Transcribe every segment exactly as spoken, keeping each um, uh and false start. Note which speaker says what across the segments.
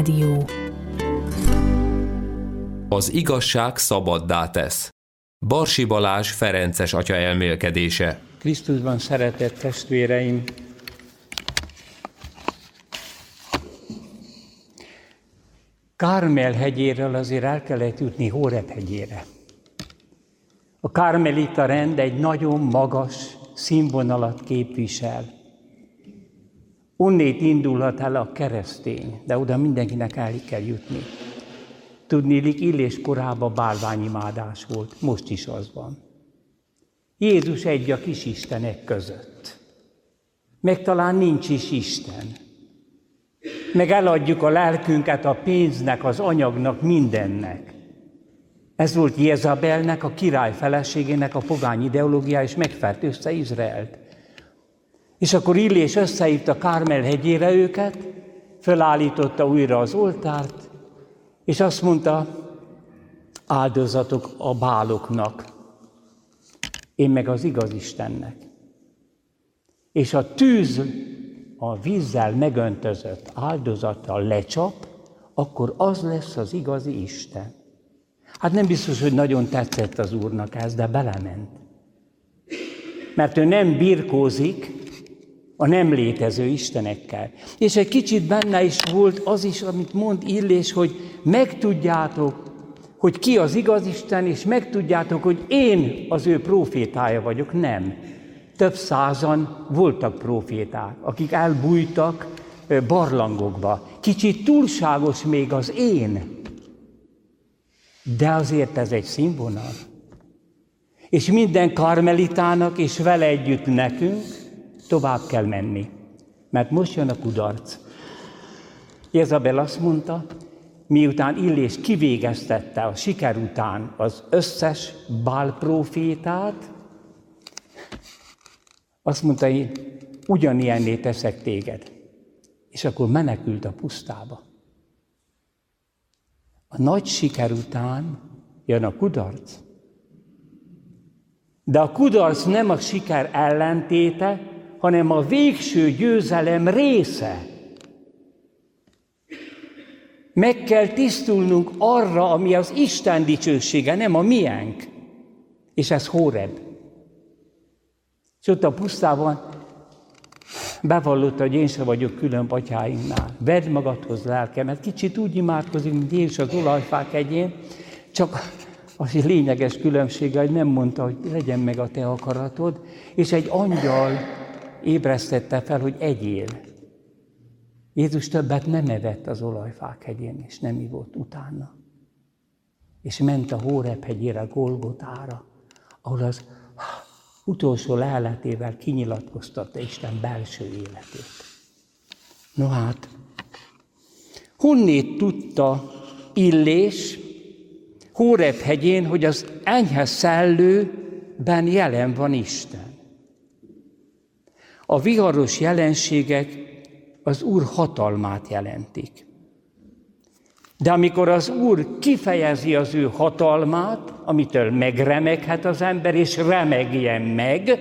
Speaker 1: Dió.
Speaker 2: Az igazság szabaddá tesz. Barsi Balázs ferences atya elmélkedése.
Speaker 3: Krisztusban szeretett testvéreim! Kármel hegyéről azért el kellett jutni Hóreb hegyére. A kármelita rend egy nagyon magas színvonalat képvisel. Onnét indulhat el a keresztény, de oda mindenkinek el kell jutni. Tudniillik, Illés korában bálványimádás volt, most is az van. Jézus egy a kisistenek között. Meg talán nincs is Isten. Meg eladjuk a lelkünket a pénznek, az anyagnak, mindennek. Ez volt Jézabelnek, a király feleségének a pogány ideológiája, és megfertőzte Izraelt. És akkor Illés összehívta Kármel hegyére őket, fölállította újra az oltárt, és azt mondta, áldozatok a báloknak, én meg az igaz Istennek. És a tűz a vízzel megöntözött áldozattal lecsap, akkor az lesz az igazi Isten. Hát nem biztos, hogy nagyon tetszett az Úrnak ez, de belement. Mert ő nem birkózik a nem létező istenekkel. És egy kicsit benne is volt az is, amit mond Illés, hogy megtudjátok, hogy ki az igaz Isten, és megtudjátok, hogy én az ő prófétája vagyok. Nem. Több százan voltak próféták, akik elbújtak barlangokba. Kicsit túlságos még az én, de azért ez egy színvonal. És minden karmelitának, és vele együtt nekünk tovább kell menni, mert most jön a kudarc. Jézabel azt mondta, miután Illés kivégeztette a siker után az összes Bál prófétát, azt mondta, én ugyanilyenné teszek téged. És akkor menekült a pusztába. A nagy siker után jön a kudarc. De a kudarc nem a siker ellentéte, hanem a végső győzelem része. Meg kell tisztulnunk arra, ami az Isten dicsősége, nem a miénk. És ez Hóreb. És ott a pusztában bevallotta, hogy én sem vagyok külön atyáinknál. Vedd magadhoz lelkemet. Kicsit úgy imádkozik, mint Jézus az olajfák hegyén, csak az egy lényeges különbsége, hogy nem mondta, hogy legyen meg a te akaratod, és egy angyal ébresztette fel, hogy egyél. Jézus többet nem evett az olajfák hegyén, és nem ivott utána. És ment a Hóreb hegyére, Golgotára, ahol az utolsó leheletével kinyilatkoztatta Isten belső életét. No hát, honnét tudta Illés Hóreb hegyén, hogy az enyhe szellőben jelen van Isten? A viharos jelenségek az Úr hatalmát jelentik. De amikor az Úr kifejezi az ő hatalmát, amitől megremeghet az ember, és remegjen meg,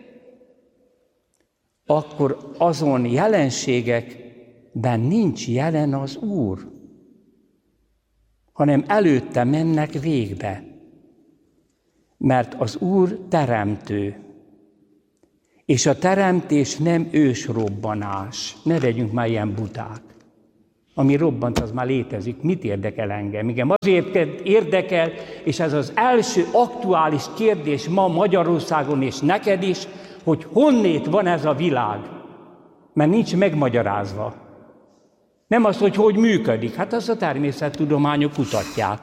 Speaker 3: akkor azon jelenségekben nincs jelen az Úr, hanem előtte mennek végbe. Mert az Úr teremtő, és a teremtés nem ősrobbanás. Ne legyünk már ilyen buták. Ami robbant, az már létezik. Mit érdekel engem? Igen, azért érdekel, és ez az első aktuális kérdés ma Magyarországon és neked is, hogy honnét van ez a világ. Mert nincs megmagyarázva. Nem az, hogy hogy működik. Hát azt a természettudományok kutatják.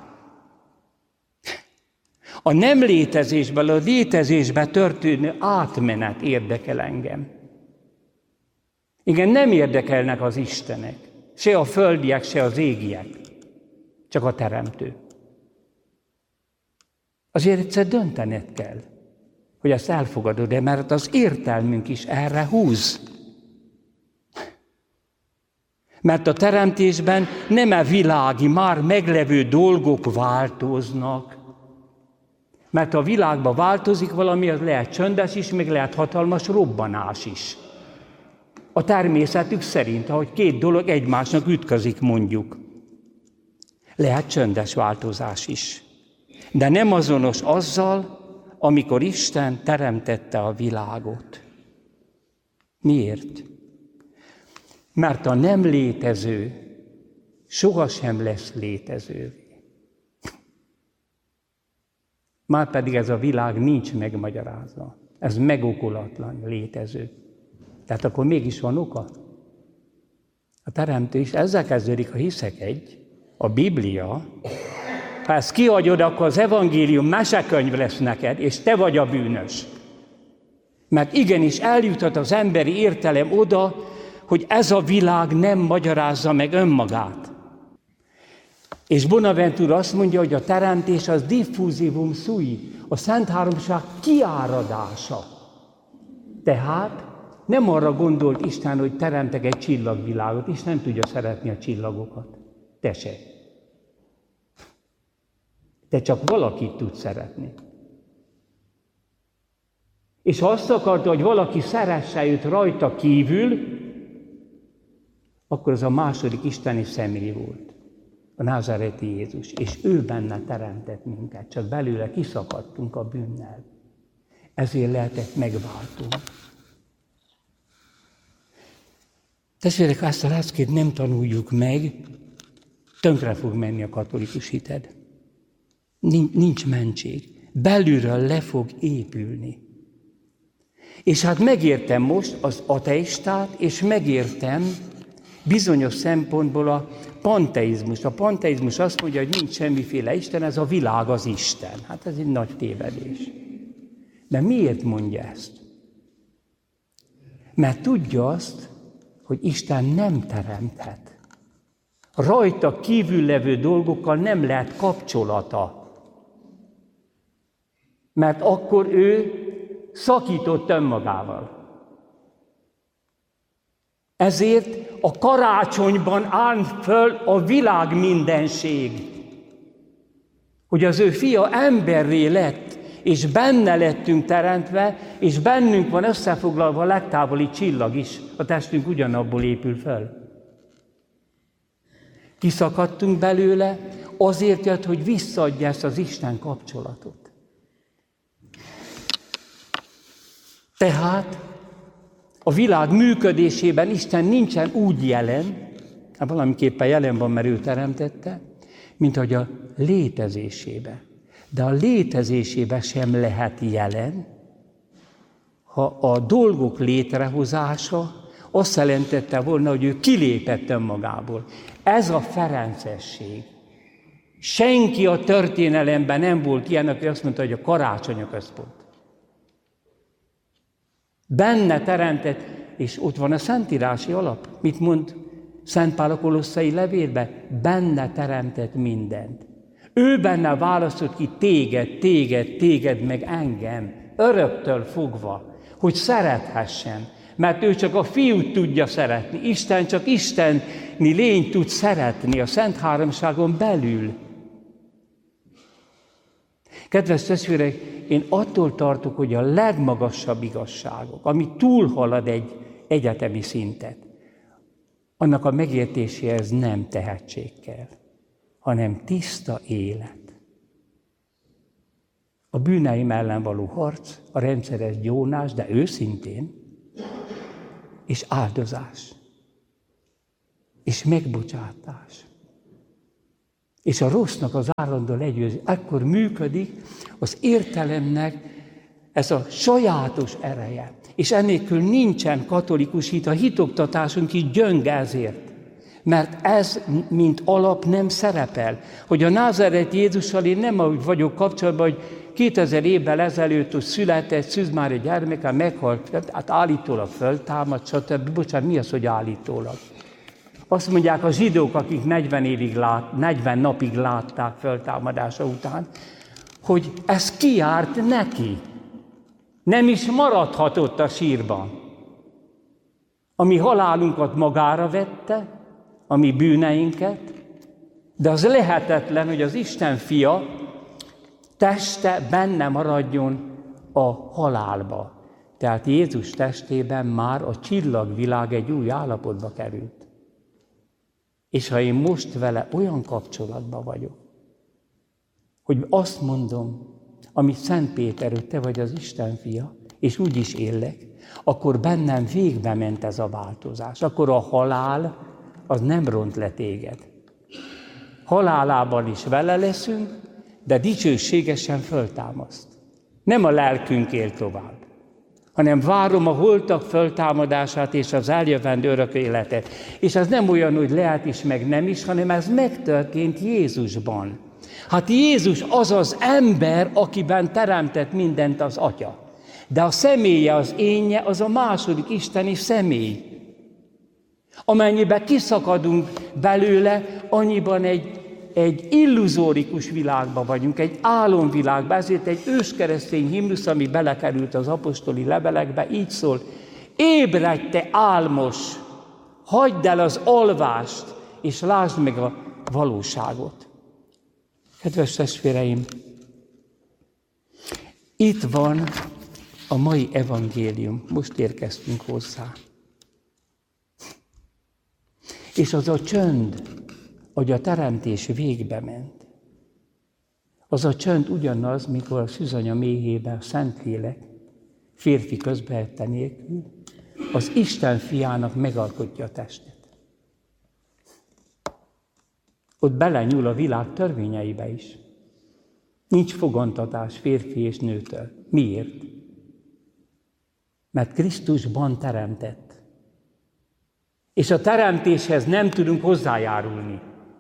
Speaker 3: A nem létezésből a létezésbe történő átmenet érdekel engem. Igen, nem érdekelnek az istenek. Se a földiek, se az égiek. Csak a teremtő. Azért egyszer döntened kell, hogy ezt elfogadod-e, mert az értelmünk is erre húz. Mert a teremtésben nem a világi, már meglevő dolgok változnak. Mert a világban változik valami, az lehet csöndes is, meg lehet hatalmas robbanás is. A természetük szerint, ahogy két dolog egymásnak ütközik mondjuk. Lehet csöndes változás is. De nem azonos azzal, amikor Isten teremtette a világot. Miért? Mert a nem létező sohasem lesz létezővé. Márpedig ez a világ nincs megmagyarázva. Ez megokolatlan létező. Tehát akkor mégis van oka? A teremtő is ezzel kezdődik, ha hiszek egy, a Biblia. Ha ezt kihagyod, akkor az evangélium mesekönyv lesz neked, és te vagy a bűnös. Mert igenis eljuthat az emberi értelem oda, hogy ez a világ nem magyarázza meg önmagát. És Bonaventura azt mondja, hogy a teremtés az diffusivum sui, a Szent Háromság kiáradása. Tehát nem arra gondolt Isten, hogy teremtek egy csillagvilágot, és nem tudja szeretni a csillagokat. Te se. Te csak valakit tudsz szeretni. És ha azt akarta, hogy valaki szeresse őt rajta kívül, akkor az a második isteni személy volt, a názáreti Jézus, és ő benne teremtett minket, csak belőle kiszakadtunk a bűnnel. Ezért lehetett megváltunk. Testvérek, ha ezt a leckét nem tanuljuk meg, tönkre fog menni a katolikus hited. Nincs mentség. Belülről le fog épülni. És hát megértem most az ateistát, és megértem bizonyos szempontból a panteizmus. A panteizmus azt mondja, hogy nincs semmiféle Isten, ez a világ az Isten. Hát ez egy nagy tévedés. De miért mondja ezt? Mert tudja azt, hogy Isten nem teremthet. Rajta kívül levő dolgokkal nem lehet kapcsolata. Mert akkor ő szakított önmagával. Ezért a karácsonyban áll föl a világ mindenség, hogy az ő fia emberré lett, és benne lettünk teremtve, és bennünk van összefoglalva a legtávoli csillag is, a testünk ugyanabból épül fel. Kiszakadtunk belőle, azért jött, hogy visszaadja ezt az Isten kapcsolatot. Tehát a világ működésében Isten nincsen úgy jelen, hát valamiképpen jelen van, mert ő teremtette, mint hogy a létezésébe. De a létezésébe sem lehet jelen, ha a dolgok létrehozása azt jelentette volna, hogy ő kilépett önmagából. Ez a ferencesség. Senki a történelemben nem volt ilyen, aki azt mondta, hogy a karácsony a központ. Benne teremtett, és ott van a szentírási alap. Mit mond Szent Pál a kolosszai levélben? Benne teremtett mindent. Ő benne választott ki téged, téged, téged, meg engem, öröktől fogva, hogy szerethessen. Mert ő csak a fiút tudja szeretni. Isten csak isteni lényt tud szeretni a Szent Háromságon belül. Kedves testvérek, én attól tartok, hogy a legmagasabb igazságok, ami túlhalad egy egyetemi szintet, annak a megértéséhez nem tehetség kell, hanem tiszta élet. A bűneim ellen való harc, a rendszeres gyónás, de őszintén, és áldozás, és megbocsátás. És a rossznak az állandó legyőzés. Ekkor működik az értelemnek ez a sajátos ereje. És ennélkül nincsen katolikus hit, a hitoktatásunk így gyönge ezért. Mert ez, mint alap, nem szerepel. Hogy a názáreti Jézussal én nem úgy vagyok kapcsolatban, hogy kétezer évvel ezelőtt, hogy született Szűzmária gyermeke, meghalt, hát állítólag föltámad, stb. Bocsánat, mi az, hogy állítólag? Azt mondják a zsidók, akik negyven, évig lát, negyven napig látták föltámadása után, hogy ez kijárt neki. Nem is maradhatott a sírban. A mi halálunkat magára vette, a mi bűneinket, de az lehetetlen, hogy az Isten fia teste benne maradjon a halálba. Tehát Jézus testében már a csillagvilág egy új állapotba került. És ha én most vele olyan kapcsolatban vagyok, hogy azt mondom, amit Szent Péter, hogy te vagy az Isten fia, és úgy is élek, akkor bennem végbe ment ez a változás. Akkor a halál az nem ront le téged. Halálában is vele leszünk, de dicsőségesen föltámaszt. Nem a lelkünk él tovább, hanem várom a holtak föltámadását és az eljövendő örök életet. És ez nem olyan, hogy lehet is, meg nem is, hanem ez megtörtént Jézusban. Hát Jézus az az ember, akiben teremtett mindent az Atya. De a személye, az énje, az a második isteni személy. Amennyiben kiszakadunk belőle, annyiban egy, egy illuzórikus világban vagyunk, egy álomvilágban. Ezért egy őskeresztény himnusz, ami belekerült az apostoli levelekbe, így szól: ébredj te álmos, hagyd el az alvást, és lásd meg a valóságot. Kedves testvéreim, itt van a mai evangélium, most érkeztünk hozzá. És az a csönd, hogy a teremtés végbe ment. Az a csönd ugyanaz, mikor a szűzanya méhében a Szentlélek férfi közbehette nélkül az Isten fiának megalkotja a testet. Ott belenyúl a világ törvényeibe is. Nincs fogantatás férfi és nőtől. Miért? Mert Krisztusban teremtett. És a teremtéshez nem tudunk hozzájárulni.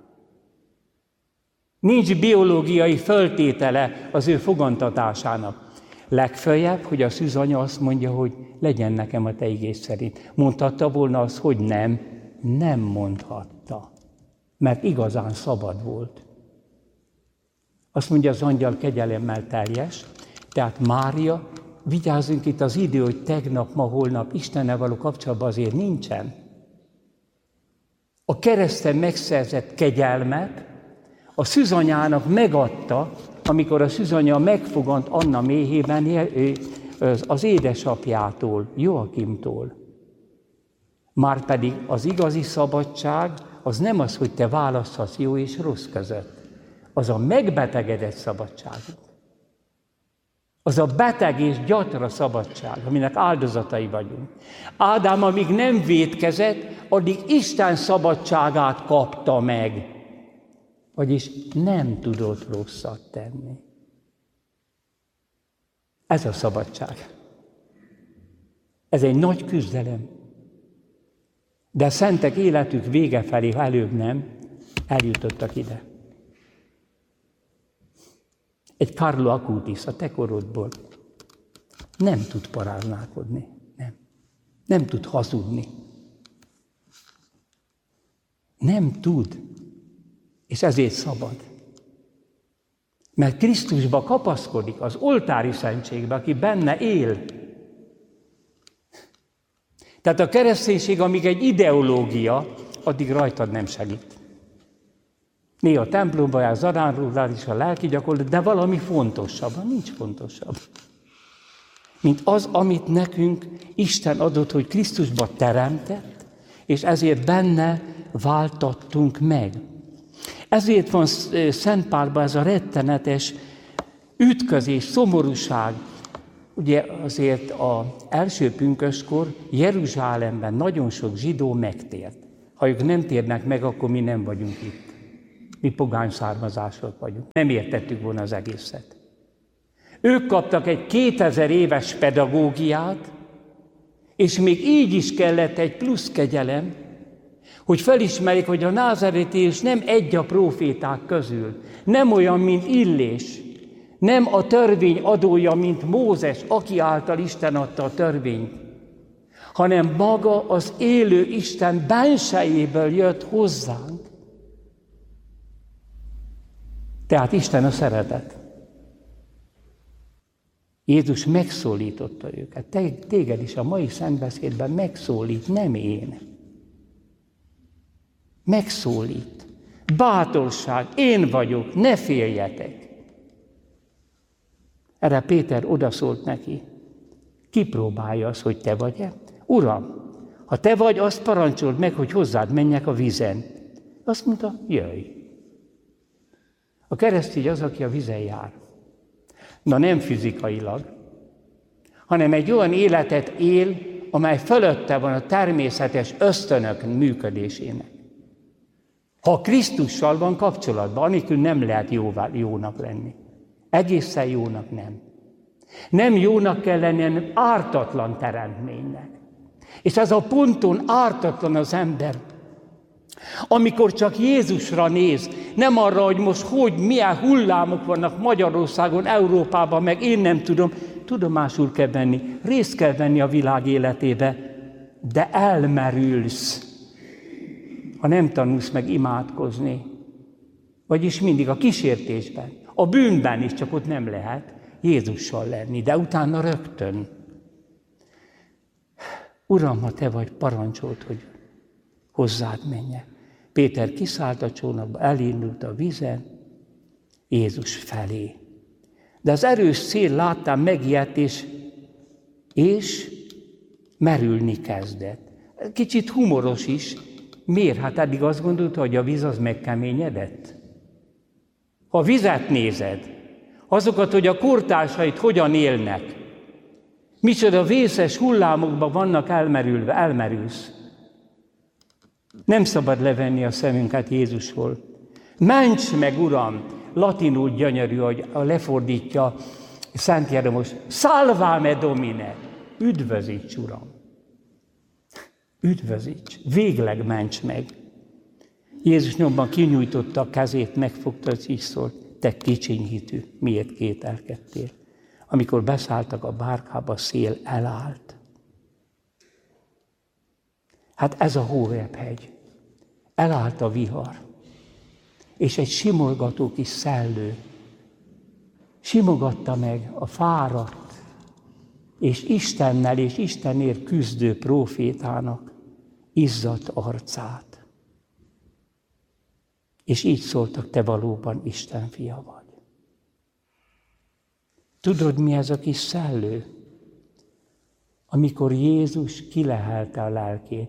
Speaker 3: Nincs biológiai föltétele az ő fogantatásának. Legfeljebb, hogy a szűzanya azt mondja, hogy legyen nekem a te igéd szerint. Mondhatta volna azt, hogy nem? Nem mondhatta. Mert igazán szabad volt. Azt mondja az angyal, kegyelemmel teljes, tehát Mária, vigyázzunk itt az idő, hogy tegnap, ma, holnap Istennel való kapcsolatban azért nincsen. A kereszten megszerzett kegyelmet a szűzanyának megadta, amikor a szűzanya megfogant Anna méhében az édesapjától, Joakimtól. Márpedig az igazi szabadság az nem az, hogy te választhatsz jó és rossz között. Az a megbetegedett szabadság. Az a beteg és gyatra szabadság, aminek áldozatai vagyunk. Ádám, amíg nem vétkezett, addig Isten szabadságát kapta meg. Vagyis nem tudott rosszat tenni. Ez a szabadság. Ez egy nagy küzdelem. De a szentek életük vége felé, ha előbb nem, eljutottak ide. Egy Carlo Acutis a te korodból nem tud paráználkodni, nem. Nem tud hazudni. Nem tud, és ezért szabad. Mert Krisztusba kapaszkodik, az oltári szentségbe, aki benne él. Tehát a kereszténység, amíg egy ideológia, addig rajtad nem segít. Néha a templomba jár, zaránrúlál is a lelki gyakorlat, de valami fontosabb, nincs fontosabb. Mint az, amit nekünk Isten adott, hogy Krisztusba teremtett, és ezért benne váltattunk meg. Ezért van Szent Pálban ez a rettenetes ütközés, szomorúság. Ugye azért az első pünköstkor Jeruzsálemben nagyon sok zsidó megtért. Ha ők nem térnek meg, akkor mi nem vagyunk itt. Mi pogány származások vagyunk. Nem értettük volna az egészet. Ők kaptak egy kétezer éves pedagógiát, és még így is kellett egy plusz kegyelem, hogy felismerik, hogy a názáreti Jézus nem egy a próféták közül, nem olyan, mint Illés, nem a törvény adója, mint Mózes, aki által Isten adta a törvényt, hanem maga az élő Isten bensejéből jött hozzánk. Tehát Isten a szeretet. Jézus megszólította őket. Te, téged is a mai szentbeszédben megszólít, nem én. Megszólít. Bátorság, én vagyok, ne féljetek. Erre Péter odaszólt neki. Kipróbálja az, hogy te vagy-e? Uram, ha te vagy, azt parancsold meg, hogy hozzád menjek a vízen. Azt mondta, jöjj. A keresztény az, aki a vízen jár. Na nem fizikailag, hanem egy olyan életet él, amely fölötte van a természetes ösztönök működésének. Ha Krisztussal van kapcsolatban, anélkül nem lehet jóvá, jónak lenni. Egészen jónak nem. Nem jónak kell lenni, hanem ártatlan teremtménynek. És ez a ponton ártatlan az ember, amikor csak Jézusra néz, nem arra, hogy most hogy, milyen hullámok vannak Magyarországon, Európában, meg én nem tudom, tudomásul kell venni, részt kell venni a világ életébe, de elmerülsz, ha nem tanulsz meg imádkozni. Vagyis mindig a kísértésben, a bűnben is, csak ott nem lehet Jézussal lenni, de utána rögtön. Uram, ha te vagy, parancsolt, hogy hozzád menjek. Péter kiszállt a csónakba, elindult a vízen, Jézus felé. De az erős szél láttán megijedt, és, és merülni kezdett. Kicsit humoros is. Miért? Hát eddig azt gondolta, hogy a víz az megkeményedett. Ha a vizet nézed, azokat, hogy a kortársait hogyan élnek, micsoda vészes hullámokban vannak elmerülve, elmerülsz. Nem szabad levenni a szemünket Jézusról. Ments meg, Uram! Latinul gyönyörű, hogy lefordítja Szent Jeromos. Salvame Domine! Üdvözíts, Uram! Üdvözíts! Végleg ments meg! Jézus nyomban kinyújtotta a kezét, megfogta, és így szólt, te kicsiny hitű, miért kételkedtél? Amikor beszálltak a bárkába, a szél elállt. Hát ez a Hóreb-hegy. Elállt a vihar. És egy simolgató kis szellő simogatta meg a fáradt és Istennel és Istenért küzdő prófétának izzadt arcát. És így szóltak, te valóban Isten fia vagy. Tudod, mi ez a kis szellő? Amikor Jézus kilehelte a lelkét.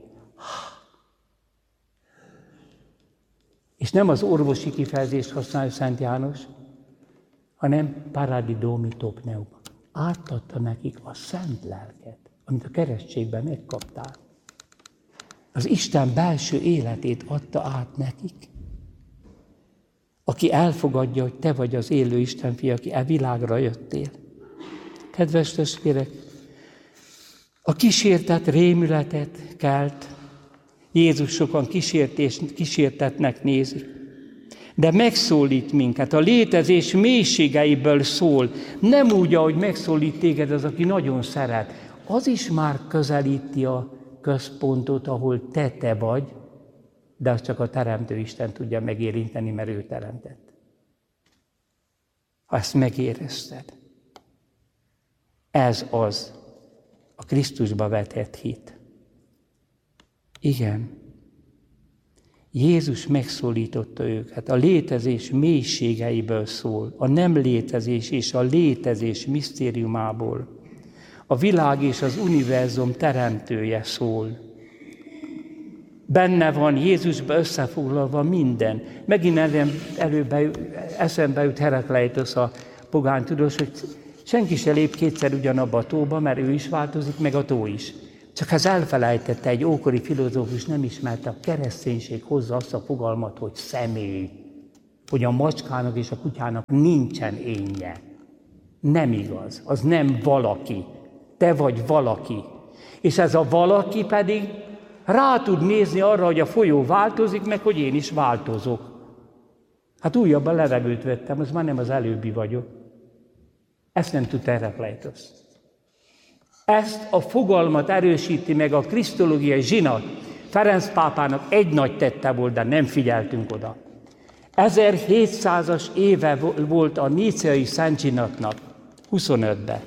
Speaker 3: És nem az orvosi kifejezést használja Szent János, hanem paradidomito pneuma. Átadta nekik a szent lelket, amit a keresztségben megkaptál. Az Isten belső életét adta át nekik. Aki elfogadja, hogy te vagy az élő Isten fia, aki e világra jöttél. Kedves testvérek, a kísértet rémületet kelt, Jézus sokan kísértetnek nézi, de megszólít minket, a létezés mélységeiből szól, nem úgy, ahogy megszólít téged az, aki nagyon szeret. Az is már közelíti a központot, ahol te te vagy, de azt csak a Teremtő Isten tudja megérinteni, mert ő teremtett. Ha ezt megérezted, ez az a Krisztusba vetett hit. Igen, Jézus megszólította őket, a létezés mélységeiből szól, a nem létezés és a létezés misztériumából. A világ és az univerzum teremtője szól. Benne van Jézusba összefoglalva minden. Megint előbb eszembe jut Herakleitosz, a pogány tudós, hogy senki se lép kétszer ugyanabba a tóba, mert ő is változik, meg a tó is. Csak ez elfelejtette, egy ókori filozófus nem ismerte, a kereszténység hozza azt a fogalmat, hogy személy. Hogy a macskának és a kutyának nincsen énje. Nem igaz, az nem valaki. Te vagy valaki. És ez a valaki pedig rá tud nézni arra, hogy a folyó változik, meg hogy én is változok. Hát újabban levegőt vettem, az már nem az előbbi vagyok. Ezt nem tud Herakleitosz. Ezt a fogalmat erősíti meg a krisztológiai zsinat. Ferenc pápának egy nagy tette volt, de nem figyeltünk oda. ezerhétszázas éve volt a níceai Szent Zsinatnak, huszonötben.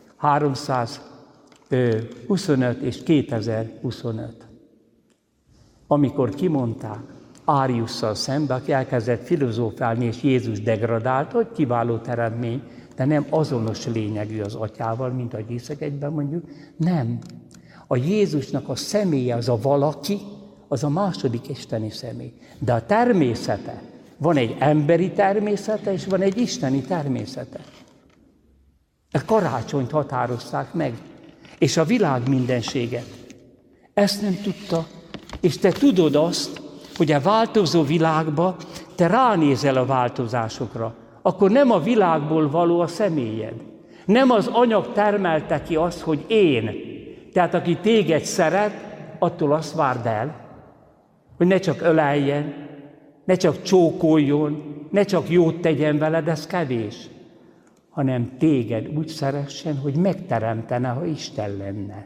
Speaker 3: háromszázhuszonöt és kétezer-huszonöt. Amikor kimondták Áriusszal szembe, aki elkezdett filozófálni, és Jézus degradált, hogy kiváló teremtmény, de nem azonos lényegű az atyával, mint ahogy Észak egyben mondjuk. Nem. A Jézusnak a személye az a valaki, az a második isteni személy. De a természete, van egy emberi természete, és van egy isteni természete. A karácsonyt határozták meg, és a világ mindenséget. Ezt nem tudta, és te tudod azt, hogy a változó világba te ránézel a változásokra, akkor nem a világból való a személyed. Nem az anyag termelte ki azt, hogy én. Tehát aki téged szeret, attól azt várd el, hogy ne csak öleljen, ne csak csókoljon, ne csak jót tegyen veled, ez kevés, hanem téged úgy szeressen, hogy megteremtene, ha Isten lenne.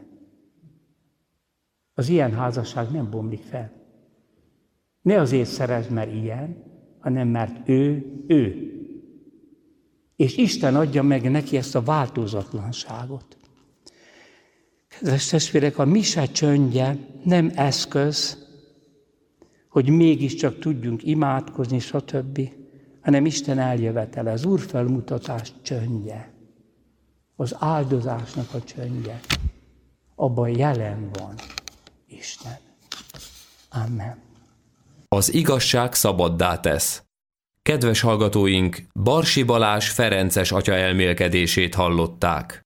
Speaker 3: Az ilyen házasság nem bomlik fel. Ne azért szeresd, mert ilyen, hanem mert ő, ő. És Isten adja meg neki ezt a változatlanságot. Kedves testvérek, a mise csöndje nem eszköz, hogy mégiscsak tudjunk imádkozni, stb., hanem Isten eljövetele, az Úr felmutatás csöndje, az áldozásnak a csöndje. Abban jelen van Isten. Amen.
Speaker 2: Az igazság szabaddá tesz. Kedves hallgatóink, Barsi Balázs ferences atya elmélkedését hallották.